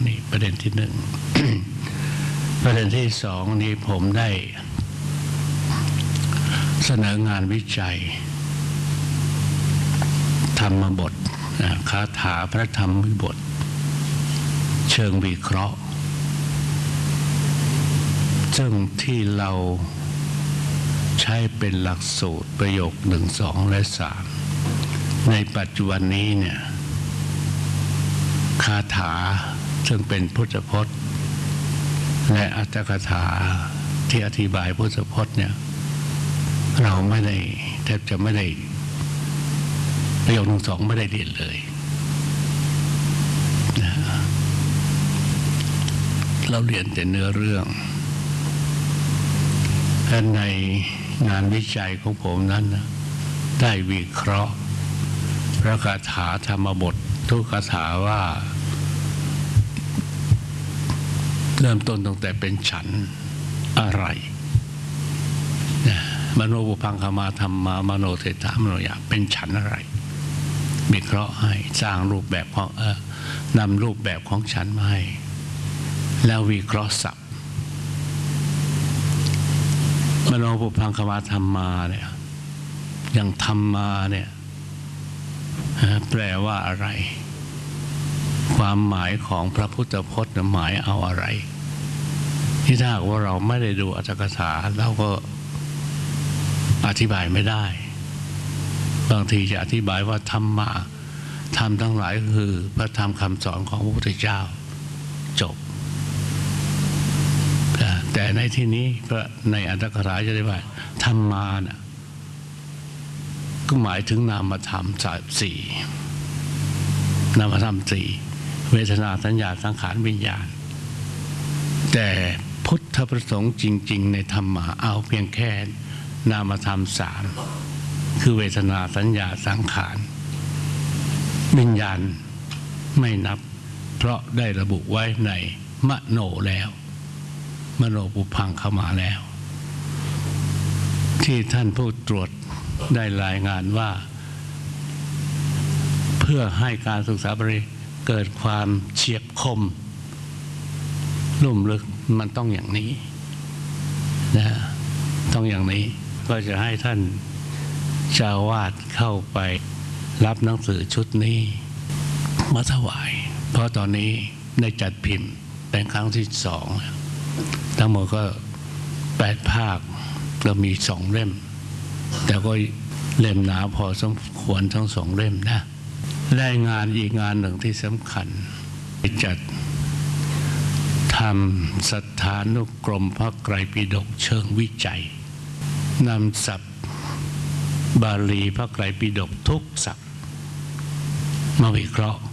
นี่ประเด็นที่หนึ่ง ประเด็นที่สองนี้ผมได้เสนองานวิจัยธรรมบทคาถาพระธรรมวิบทเชิงวิเคราะห์ซึ่งที่เราใช้เป็นหลักสูตรประโยค1 2 และ 3ในปัจจุบันนี้เนี่ยคาถาซึ่งเป็นพุทธพจน์และอัตถกถาที่อธิบายพุทธพจน์เนี่ยเราไม่ได้แทบจะไม่ได้ประโยค1 2ไม่ได้เรียนเลยนะเราเรียนแต่เนื้อเรื่องและในงานวิจัยของผมนั้นนะได้วิเคราะห์พระคาถาธรรมบททุกคาถาว่าเริ่มต้นตั้งแต่เป็นฉันอะไรนะมโนปุพังคมาธรรมามโนเทถามโนยะเป็นฉันอะไรวิเคราะห์ให้สร้างรูปแบบของนำรูปแบบของฉันมาให้แล้ววิเคราะห์ศัพท์มโนปุพังคมาธรรมาเนี่ยอย่างธรรมาเนี่ยแปลว่าอะไรความหมายของพระพุทธพจน์หมายเอาอะไรที่ถ้าว่าเราไม่ได้ดูอัตถกถาเราก็อธิบายไม่ได้บางทีจะอธิบายว่าธรรมะธรรมทั้งหลายคือพระธรรมคำสอนของพระพุทธเจ้าจบแต่ในที่นี้ในอัตถกถาจะได้ว่าธรรมานะก็หมายถึงนามธรรมสี่นามธรรมสี่เวทนาสัญญาสังขารวิญญาณแต่พุทธประสงค์จริงๆในธรรมะเอาเพียงแค่นามธรรมสามคือเวทนาสัญญาสังขารวิญญาณไม่นับเพราะได้ระบุไว้ในมโนแล้วมโนปุพังเข้ามาแล้วที่ท่านผู้ตรวจได้รายงานว่าเพื่อให้การศึกษาบริเกิดความเฉียบคมลุ่มลึกมันต้องอย่างนี้นะต้องอย่างนี้ก็จะให้ท่านเจ้าวาดเข้าไปรับหนังสือชุดนี้มาถวายเพราะตอนนี้ได้จัดพิมพ์เป็นครั้งที่2ทั้งหมดก็8 ภาคเรามี2 เล่มแต่ก็เล่มหนาพอสมควรทั้ง2 เล่มนะได้งานอีกงานหนึ่งที่สำคัญจัดทำสถานุกรมพระไตรปิฎกเชิงวิจัยนำศัพท์บาลีพระไตรปิฎกทุกศัพท์มาวิเคราะห์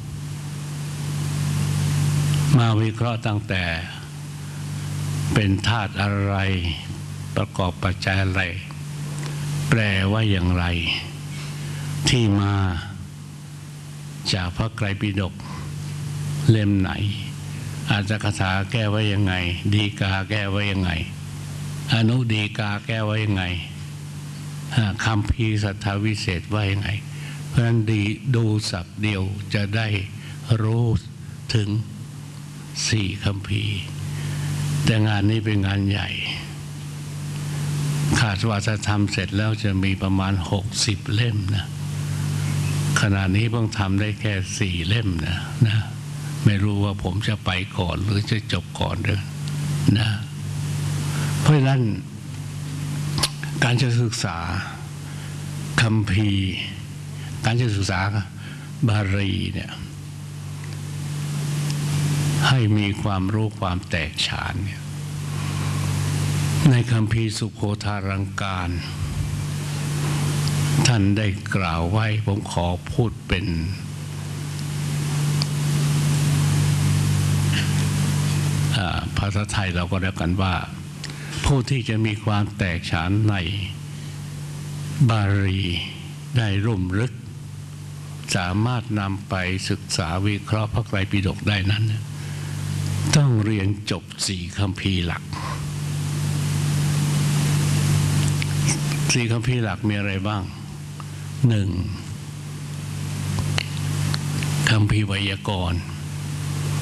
ตั้งแต่เป็นธาตุอะไรประกอบปัจจัยอะไรแปลว่าอย่างไรที่มาจากพระไตรปิฎกเล่มไหนอัตถกถาแก้ไว้ยังไงดีกาแก้ไว้ยังไงอนุดีกาแก้ไว้ยังไงคัมภีร์สัทธวิเศษว่ายังไงเพราะฉะนั้นดูศัพท์เดียวจะได้รู้ถึง4 คัมภีร์แต่งานนี้เป็นงานใหญ่คาดว่าจะทำเสร็จแล้วจะมีประมาณ60 เล่มนะขณะนี้เพิ่งทำได้แค่4 เล่มนะไม่รู้ว่าผมจะไปก่อนหรือจะจบก่อนเด้อนะเพราะฉะนั้นการจะศึกษาคัมภีร์การจะศึกษาบาลีเนี่ยให้มีความรู้ความแตกฉานเนี่ยในคัมภีร์สุโขทาลังการท่านได้กล่าวไว้ผมขอพูดเป็นภาษาไทยเราก็เรียกกันว่าผู้ที่จะมีความแตกฉานในบาลีได้รุ่มลึกสามารถนำไปศึกษาวิเคราะห์พระไตรปิฎกได้นั้นต้องเรียนจบ4 คัมภีร์หลัก4 คัมภีร์หลักมีอะไรบ้าง 1. คัมภีร์ไวยากรณ์